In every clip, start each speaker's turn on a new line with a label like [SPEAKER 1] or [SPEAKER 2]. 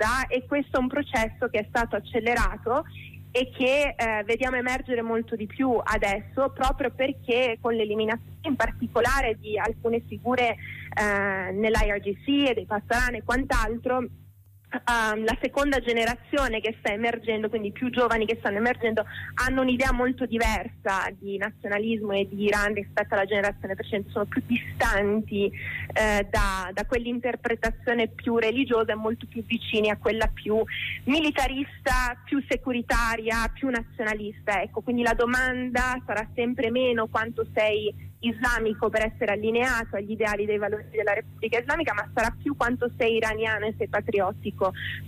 [SPEAKER 1] vista, e questo è un processo che è stato accelerato e che vediamo emergere molto di più adesso, proprio perché con l'eliminazione in particolare di alcune figure nell'IRGC e dei pastorani e quant'altro, la seconda generazione che sta emergendo, quindi più giovani che stanno emergendo, hanno un'idea molto diversa di nazionalismo e di Iran rispetto alla generazione precedente, sono più distanti da quell'interpretazione più religiosa e molto più vicini a quella più militarista, più securitaria, più nazionalista. Ecco, quindi la domanda sarà sempre meno quanto sei islamico per essere allineato agli ideali dei valori della Repubblica Islamica, ma sarà più quanto sei iraniano e sei patriottico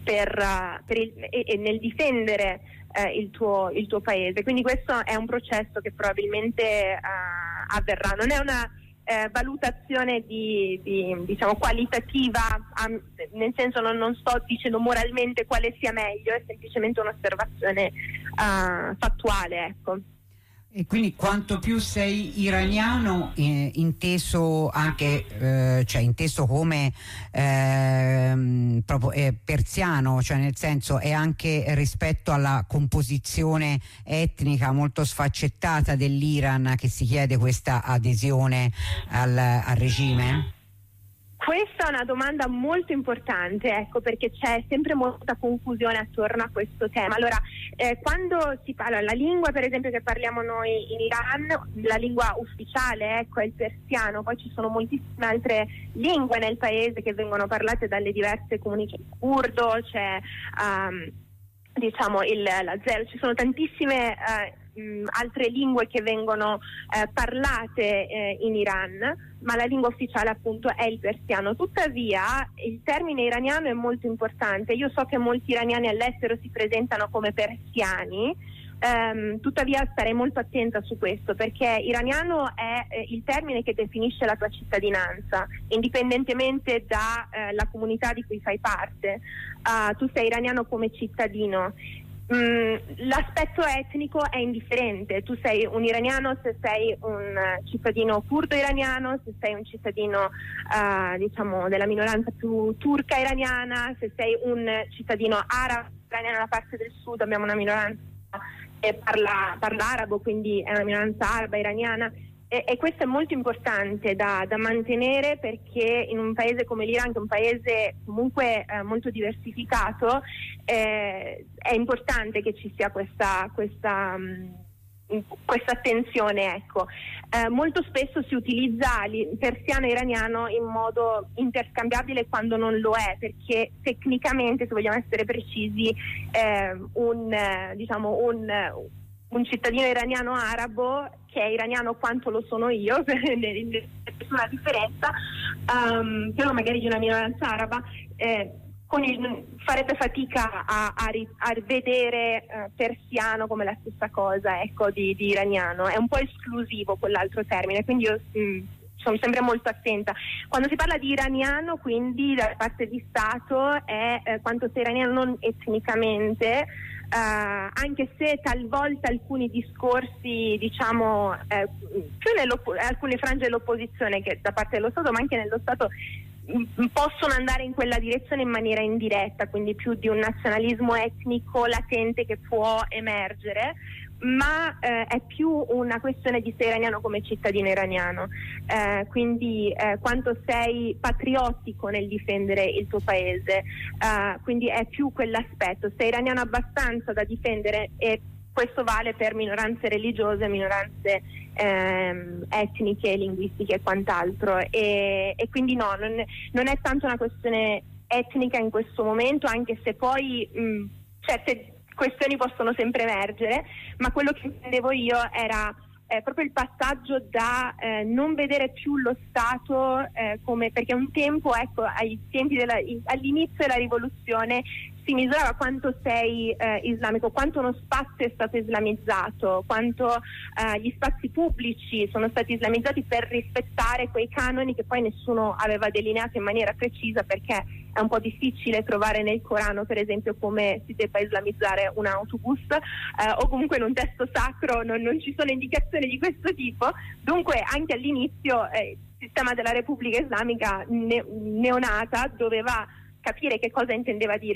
[SPEAKER 1] nel difendere il tuo paese. Quindi questo è un processo che probabilmente avverrà. Non è una valutazione diciamo qualitativa, nel senso non sto dicendo moralmente quale sia meglio, è semplicemente un'osservazione fattuale, ecco.
[SPEAKER 2] E quindi quanto più sei iraniano, inteso anche cioè inteso come proprio persiano, cioè nel senso è anche rispetto alla composizione etnica molto sfaccettata dell'Iran che si chiede questa adesione al regime?
[SPEAKER 1] Questa è una domanda molto importante, ecco, perché c'è sempre molta confusione attorno a questo tema. Allora, quando si parla la lingua, per esempio, che parliamo noi in Iran, la lingua ufficiale, ecco, è il persiano. Poi ci sono moltissime altre lingue nel paese che vengono parlate dalle diverse comunità. Il curdo, c'è diciamo l'azero, ci sono tantissime altre lingue che vengono parlate in Iran, ma la lingua ufficiale appunto è il persiano. Tuttavia il termine iraniano è molto importante. Io so che molti iraniani all'estero si presentano come persiani, tuttavia starei molto attenta su questo, perché iraniano è il termine che definisce la tua cittadinanza, indipendentemente dalla comunità di cui fai parte. Tu sei iraniano come cittadino. L'aspetto etnico è indifferente. Tu sei un iraniano se sei un cittadino curdo iraniano, se sei un cittadino diciamo della minoranza più turca iraniana, se sei un cittadino arabo iraniano. Nella parte del sud abbiamo una minoranza che parla arabo, quindi è una minoranza araba iraniana. E questo è molto importante da mantenere, perché in un paese come l'Iran, che è un paese comunque molto diversificato, è importante che ci sia questa attenzione, ecco. Molto spesso si utilizza il persiano iraniano in modo interscambiabile quando non lo è, perché tecnicamente, se vogliamo essere precisi, un cittadino iraniano arabo che è iraniano quanto lo sono io, nessuna differenza, però magari di una minoranza araba, farebbe fatica a vedere persiano come la stessa cosa, ecco, di iraniano. È un po' esclusivo quell'altro termine, quindi io sono sempre molto attenta. Quando si parla di iraniano, quindi da parte di Stato, è quanto sei iraniano non etnicamente, anche se talvolta alcuni discorsi, diciamo, più alcune frange dell'opposizione che da parte dello Stato, ma anche nello Stato, possono andare in quella direzione in maniera indiretta, quindi più di un nazionalismo etnico latente che può emergere, ma è più una questione di sei iraniano come cittadino iraniano, quindi quanto sei patriottico nel difendere il tuo paese, quindi è più quell'aspetto, sei iraniano abbastanza da difendere, e questo vale per minoranze religiose, minoranze etniche, linguistiche e quant'altro, e quindi no, non è tanto una questione etnica in questo momento, anche se poi certe questioni possono sempre emergere, ma quello che intendevo io era proprio il passaggio da non vedere più lo Stato come, perché un tempo, ecco, all'inizio della rivoluzione si misurava quanto sei islamico, quanto uno spazio è stato islamizzato, quanto gli spazi pubblici sono stati islamizzati per rispettare quei canoni che poi nessuno aveva delineato in maniera precisa, perché è un po' difficile trovare nel Corano, per esempio, come si debba islamizzare un autobus, o comunque in un testo sacro non ci sono indicazioni di questo tipo. Dunque anche all'inizio il sistema della Repubblica Islamica neonata doveva capire che cosa intendeva dire